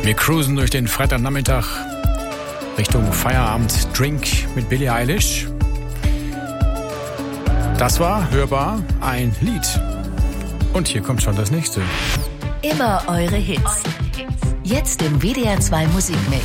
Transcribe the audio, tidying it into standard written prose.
Wir cruisen durch den Freitagnachmittag Richtung Feierabend-Drink mit Billie Eilish. Das war hörbar ein Lied. Und hier kommt schon das nächste. Immer eure Hits. Jetzt im WDR 2 Musikmix.